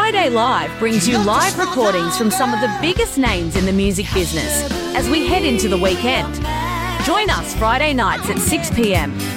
Friday Live brings you live recordings from some of the biggest names in the music business as we head into the weekend. Join us Friday nights at 6 p.m